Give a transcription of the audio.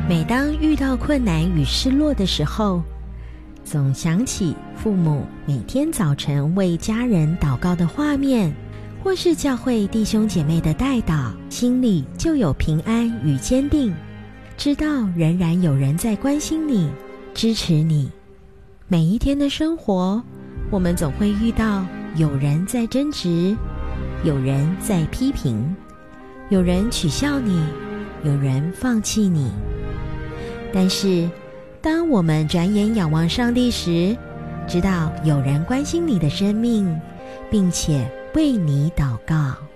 每当遇到困难与失落的时候，总想起父母每天早晨为家人祷告的画面，或是教会弟兄姐妹的代祷，心里就有平安与坚定，知道仍然有人在关心你，支持你。每一天的生活，我们总会遇到有人在争执，有人在批评，有人取笑你，有人放弃你。但是当我们转眼仰望上帝时，知道有人关心你的生命，并且为你祷告。